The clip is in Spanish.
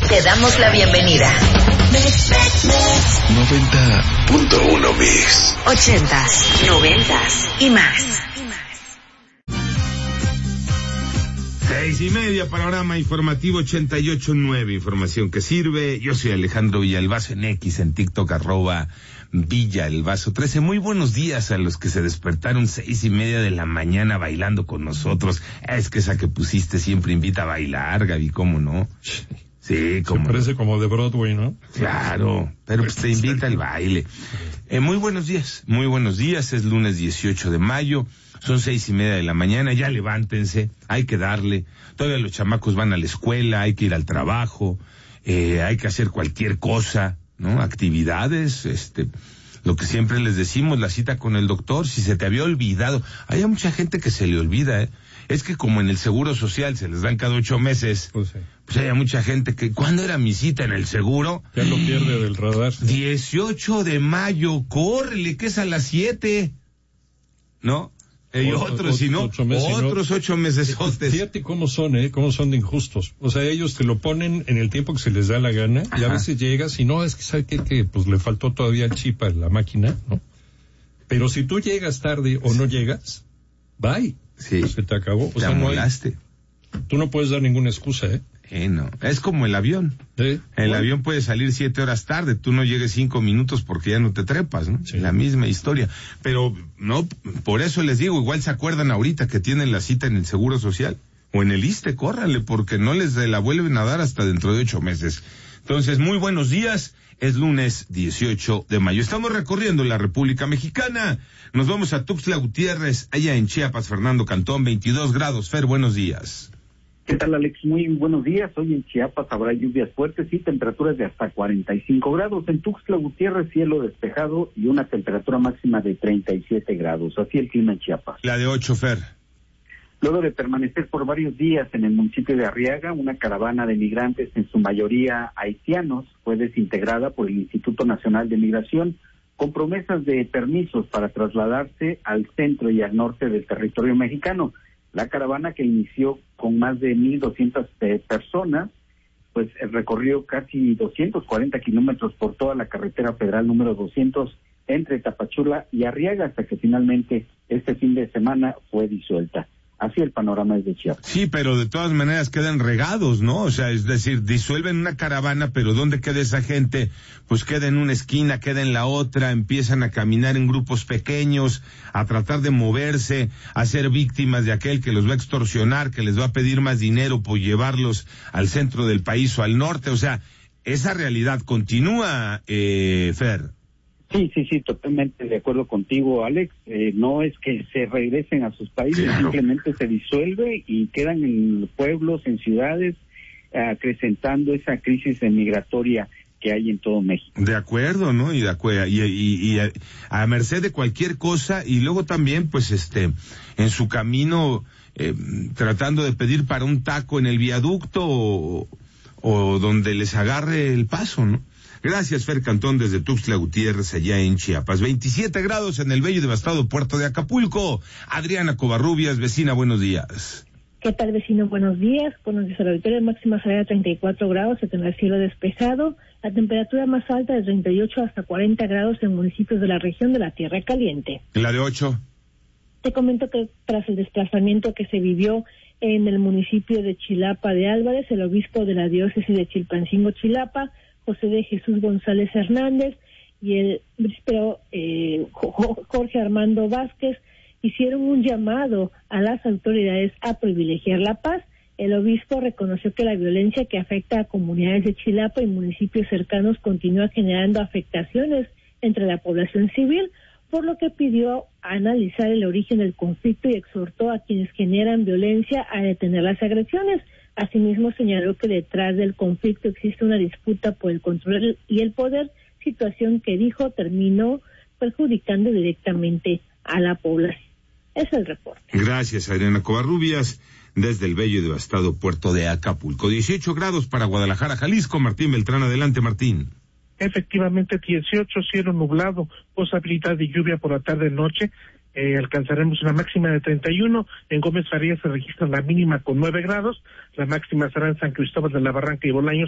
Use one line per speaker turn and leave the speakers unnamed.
Te damos la bienvenida.
90.1 Mix.
80s, 90s y más.
6:30, panorama informativo 88.9, información que sirve. Yo soy Alejandro Villalbazo en X, en TikTok, @Villalbazo13. Muy buenos días a los que se despertaron 6:30 de la mañana bailando con nosotros. Es que esa que pusiste siempre invita a bailar, Gaby, ¿cómo no? Sí, como.
Se parece como de Broadway, ¿no?
Claro, pero pues te invita al baile. Muy buenos días, es lunes 18 de mayo. Son 6:30 de la mañana, ya levántense, hay que darle. Todavía los chamacos van a la escuela, hay que ir al trabajo, hay que hacer cualquier cosa, ¿no? Actividades, lo que siempre les decimos, la cita con el doctor, si se te había olvidado. Hay mucha gente que se le olvida, Es que como en el Seguro Social se les dan cada 8 meses, pues hay mucha gente que, ¿cuándo era mi cita en el seguro?
Ya lo pierde del radar.
18 de mayo, córrele, que es a las 7, ¿no? Y otros 8 meses.
Fíjate cómo son de injustos. O sea, ellos te lo ponen en el tiempo que se les da la gana. Ajá. Y a veces llegas y no, es que sabe que pues le faltó todavía el chip a la máquina, ¿no? Pero si tú llegas tarde o no llegas, bye.
Sí.
Se te acabó.
O sea, molaste.
Tú no puedes dar ninguna excusa,
No. Es como el avión. El avión puede salir 7 horas tarde, tú no llegues 5 minutos porque ya no te trepas, ¿no? Sí. La misma historia. Pero, no, por eso les digo, igual se acuerdan ahorita que tienen la cita en el Seguro Social o en el ISSSTE, córranle, porque no les la vuelven a dar hasta dentro de 8 meses. Entonces, muy buenos días. Es lunes 18 de mayo. Estamos recorriendo la República Mexicana. Nos vamos a Tuxtla Gutiérrez, allá en Chiapas, Fernando Cantón, 22 grados. Fer, buenos días.
¿Qué tal, Alex? Muy buenos días. Hoy en Chiapas habrá lluvias fuertes y temperaturas de hasta 45 grados. En Tuxtla Gutiérrez, cielo despejado y una temperatura máxima de 37 grados. Así el clima en Chiapas.
La de 8, Fer.
Luego de permanecer por varios días en el municipio de Arriaga, una caravana de migrantes, en su mayoría haitianos, fue desintegrada por el Instituto Nacional de Migración con promesas de permisos para trasladarse al centro y al norte del territorio mexicano. La caravana, que inició con más de 1,200 personas, pues recorrió casi 240 kilómetros por toda la carretera federal número 200 entre Tapachula y Arriaga, hasta que finalmente este fin de semana fue disuelta. Así el panorama es de Chiapas.
Sí, pero de todas maneras quedan regados, ¿no? O sea, es decir, disuelven una caravana, pero ¿dónde queda esa gente? Pues queda en una esquina, queda en la otra, empiezan a caminar en grupos pequeños, a tratar de moverse, a ser víctimas de aquel que los va a extorsionar, que les va a pedir más dinero por llevarlos al centro del país o al norte. O sea, esa realidad continúa, Fer.
Sí, totalmente de acuerdo contigo, Alex. No es que se regresen a sus países, claro. Simplemente se disuelve y quedan en pueblos, en ciudades, acrecentando esa crisis migratoria que hay en todo México.
De acuerdo, ¿no? Y a merced de cualquier cosa, y luego también, pues, en su camino, tratando de pedir para un taco en el viaducto o donde les agarre el paso, ¿no? Gracias, Fer Cantón, desde Tuxtla Gutiérrez, allá en Chiapas. 27 grados en el bello y devastado puerto de Acapulco. Adriana Covarrubias, vecina, buenos días.
¿Qué tal, vecino? Buenos días. Buenos días a la auditoría. Máxima será de 34 grados, se tendrá el cielo despejado. La temperatura más alta de 38 hasta 40 grados en municipios de la región de la Tierra Caliente.
¿La de 8?
Te comento que tras el desplazamiento que se vivió en el municipio de Chilapa de Álvarez, el obispo de la diócesis de Chilpancingo, Chilapa, José de Jesús González Hernández, y el príncipe Jorge Armando Vázquez hicieron un llamado a las autoridades a privilegiar la paz. El obispo reconoció que la violencia que afecta a comunidades de Chilapa y municipios cercanos continúa generando afectaciones entre la población civil, por lo que pidió analizar el origen del conflicto y exhortó a quienes generan violencia a detener las agresiones. Asimismo, señaló que detrás del conflicto existe una disputa por el control y el poder, situación que dijo terminó perjudicando directamente a la población. Es el reporte.
Gracias, Adriana Covarrubias, desde el bello y devastado puerto de Acapulco. 18 grados para Guadalajara, Jalisco. Martín Beltrán, adelante, Martín.
Efectivamente, 18, cielo nublado, posibilidad de lluvia por la tarde-noche. Alcanzaremos una máxima de 31. En Gómez Farías se registra la mínima con 9 grados. La máxima será en San Cristóbal de la Barranca y Bolaños